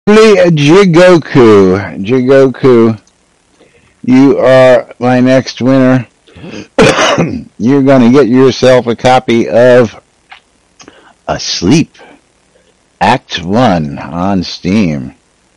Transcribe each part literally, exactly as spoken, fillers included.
Jigoku. Jigoku, you are my next winner. You're going to get yourself a copy of Asleep, Act one on Steam.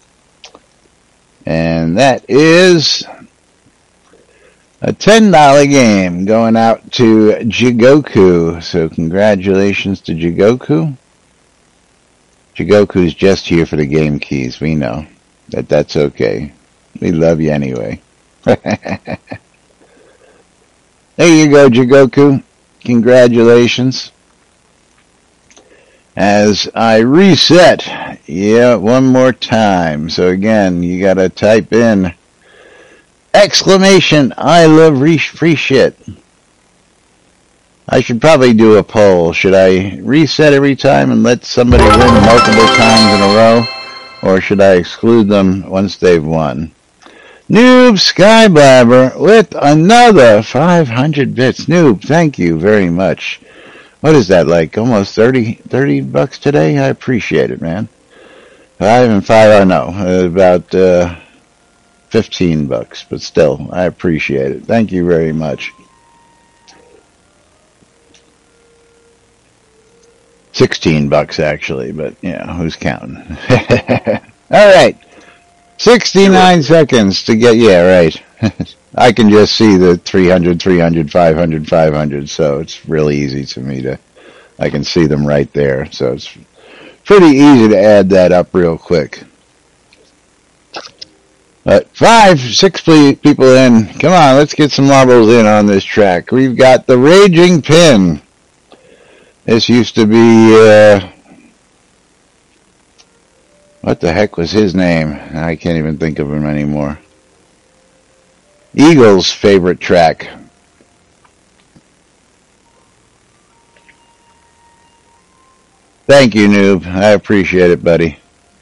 And that is a ten dollar game going out to Jigoku. So congratulations to Jigoku. Jigoku's just here for the game keys. We know that that's okay. We love you anyway. There you go, Jigoku. Congratulations. As I reset, yeah, one more time. So again, you gotta type in exclamation, I love free shit. I should probably do a poll. Should I reset every time and let somebody win multiple times in a row? Or should I exclude them once they've won? Noob Skyblabber with another five hundred bits. Noob, thank you very much. What is that, like almost thirty, thirty bucks today? I appreciate it, man. Five and five, I know, about uh, fifteen bucks, but still, I appreciate it. Thank you very much. sixteen bucks, actually, but, yeah, who's counting? All right. sixty-nine seconds to get, yeah, right. I can just see the three hundred, three hundred, five hundred, five hundred, so it's really easy to me to, I can see them right there, so it's pretty easy to add that up real quick. But five, six people in. Come on, let's get some marbles in on this track. We've got the Raging Pin. This used to be, uh, what the heck was his name? I can't even think of him anymore. Eagle's favorite track. Thank you, Noob. I appreciate it, buddy.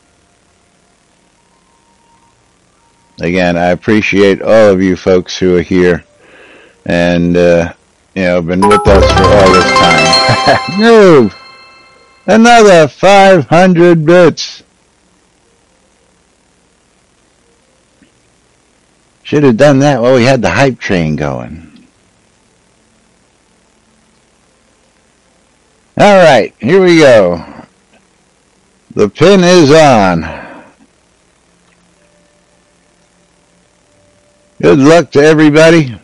Again, I appreciate all of you folks who are here and, uh, you know, been with us for all this time. Noob! Another five hundred bits. Should have done that while we had the hype train going. All right, here we go. The pin is on. Good luck to everybody.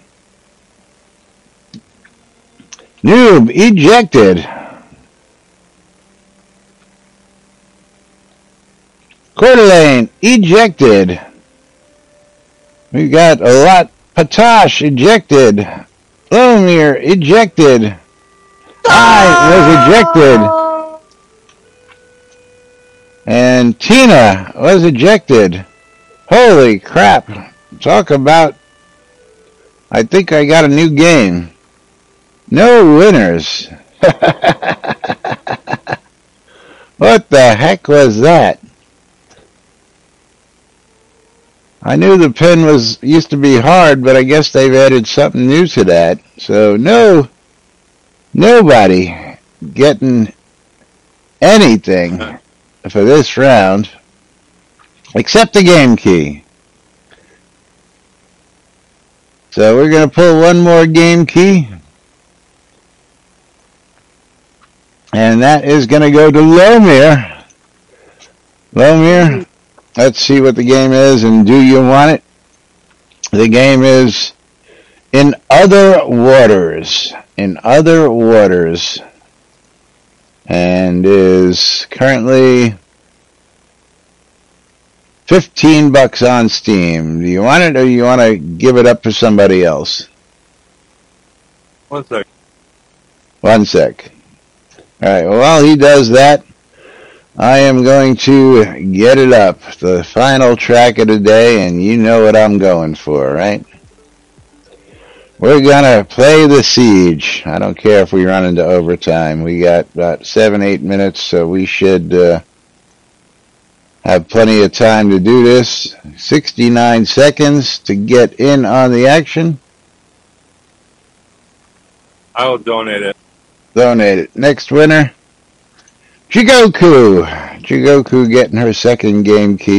Noob ejected. Coeur d'Alene ejected. We got a lot. Patosh ejected. Lomir ejected. I was ejected. And Tina was ejected. Holy crap. Talk about, I think I got a new game. No winners. What the heck was that? I knew the pin was used to be hard, but I guess they've added something new to that. So no, nobody getting anything for this round except the game key. So we're going to pull one more game key. And that is going to go to Lomir. Lomir, let's see what the game is, and do you want it? The game is In Other Waters. In Other Waters. And is currently fifteen bucks on Steam. Do you want it, or do you want to give it up for somebody else? One sec. One sec. All right, well, while he does that, I am going to get it up. The final track of the day, and you know what I'm going for, right? We're going to play The Siege. I don't care if we run into overtime. We got about seven, eight minutes, so we should uh, have plenty of time to do this. sixty-nine seconds to get in on the action. I will donate it. Donate it. Next winner, Jigoku. Chigoku getting her second game key.